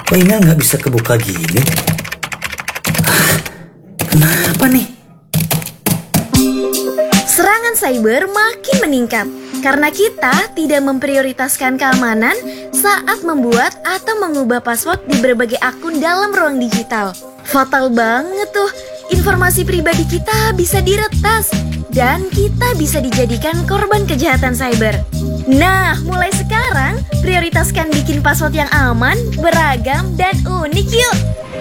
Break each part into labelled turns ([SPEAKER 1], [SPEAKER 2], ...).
[SPEAKER 1] Kok email nggak bisa kebuka gini? Kenapa nih?
[SPEAKER 2] Serangan cyber makin meningkat karena kita tidak memprioritaskan keamanan saat membuat atau mengubah password di berbagai akun dalam ruang digital. Fatal banget tuh, informasi pribadi kita bisa diretas dan kita bisa dijadikan korban kejahatan cyber. Nah, mulai sekarang prioritaskan bikin password yang aman, beragam, dan unik yuk!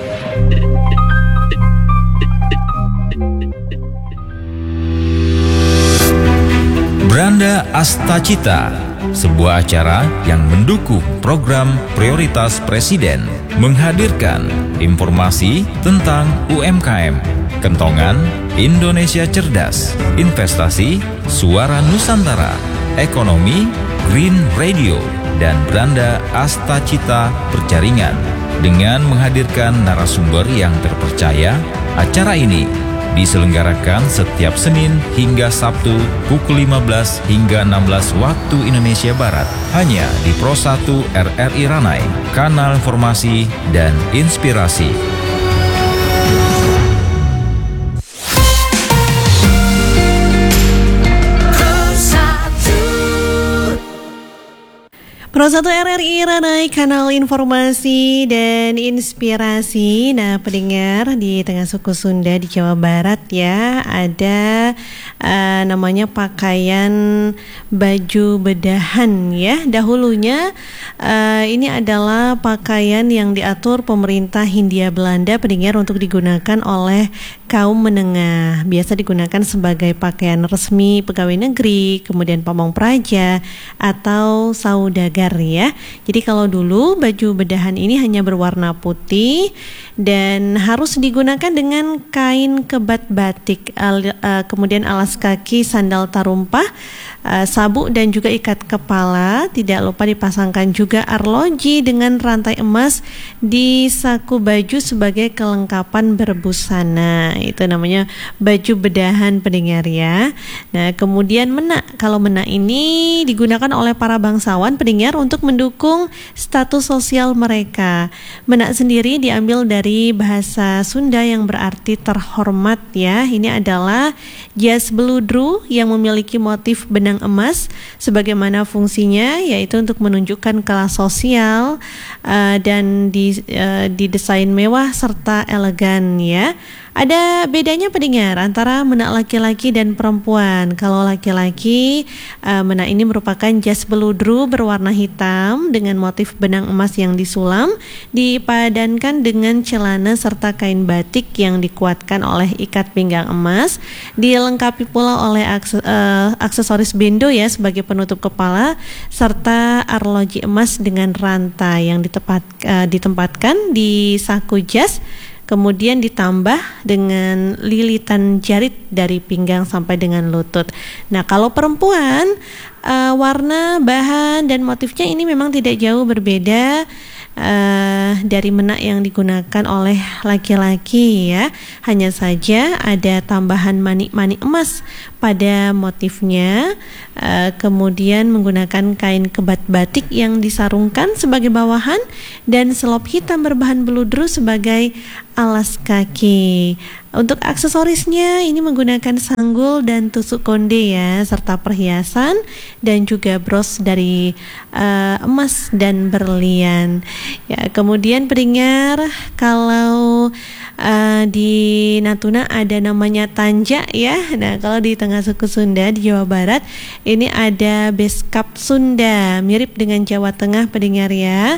[SPEAKER 3] Branda Astacita, sebuah acara yang mendukung program prioritas Presiden, menghadirkan informasi tentang UMKM, Kentongan, Indonesia Cerdas, Investasi, Suara Nusantara, Ekonomi, Green Radio, dan Branda Astacita Perjaringan. Dengan menghadirkan narasumber yang terpercaya, acara ini diselenggarakan setiap Senin hingga Sabtu pukul 15 hingga 16 waktu Indonesia Barat, hanya di Pro 1 RRI Ranai, kanal informasi dan inspirasi.
[SPEAKER 4] Pro 1 RRI Ranai, kanal informasi dan inspirasi. Nah, pendengar di tengah suku Sunda di Jawa Barat ya, ada namanya pakaian baju bedahan ya. Dahulunya ini adalah pakaian yang diatur pemerintah Hindia Belanda, pendengar, untuk digunakan oleh kaum menengah. Biasa digunakan sebagai pakaian resmi pegawai negeri, kemudian pamong praja atau saudagar ya. Jadi kalau dulu baju bedahan ini hanya berwarna putih dan harus digunakan dengan kain kebat batik, kemudian alas kaki sandal tarumpah, sabuk dan juga ikat kepala. Tidak lupa dipasangkan juga arloji dengan rantai emas di saku baju sebagai kelengkapan berbusana. Itu namanya baju bedahan, pendengar ya. Nah, kemudian menak. Kalau menak ini digunakan oleh para bangsawan, pendengar, untuk mendukung status sosial mereka. Menak sendiri diambil dari bahasa Sunda yang berarti terhormat ya. Ini adalah jas beludru yang memiliki motif benang emas, sebagaimana fungsinya yaitu untuk menunjukkan kelas sosial dan didesain mewah serta elegan ya. Ada bedanya, pendengar, antara menak laki-laki dan perempuan. Kalau laki-laki, menak ini merupakan jas beludru berwarna hitam dengan motif benang emas yang disulam, dipadankan dengan celana serta kain batik yang dikuatkan oleh ikat pinggang emas, dilengkapi pula oleh aksesoris bendo ya sebagai penutup kepala, serta arloji emas dengan rantai yang ditempatkan di saku jas, kemudian ditambah dengan lilitan jarit dari pinggang sampai dengan lutut. Nah, kalau perempuan, warna, bahan, dan motifnya ini memang tidak jauh berbeda dari menak yang digunakan oleh laki-laki ya. Hanya saja ada tambahan manik-manik emas pada motifnya, kemudian menggunakan kain kebat batik yang disarungkan sebagai bawahan dan selop hitam berbahan beludru sebagai alas kaki. Untuk aksesorisnya ini menggunakan sanggul dan tusuk konde ya, serta perhiasan dan juga bros dari emas dan berlian. Ya, kemudian pendengar, kalau di Natuna ada namanya tanja ya. Nah, kalau di tengah suku Sunda di Jawa Barat ini ada beskap Sunda, mirip dengan Jawa Tengah, pendengar ya.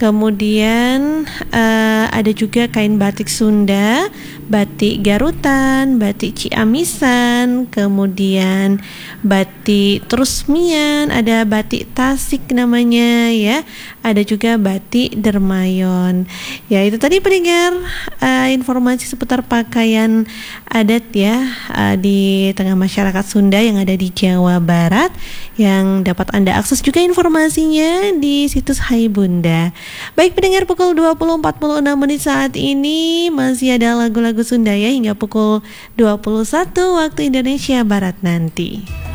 [SPEAKER 4] Kemudian ada juga kain batik Sunda, batik Garutan, batik Ciamisan, kemudian batik Trusmian, ada batik Tasik namanya ya, ada juga batik Dermayon. Ya, itu tadi pendengar informasi seputar pakaian adat ya di tengah masyarakat Sunda yang ada di Jawa Barat, yang dapat Anda akses juga informasinya di situs Hai Bunda. Baik pendengar, pukul 20.46 saat ini masih ada lagu-lagu Sunda ya hingga pukul 21 waktu Indonesia Barat nanti.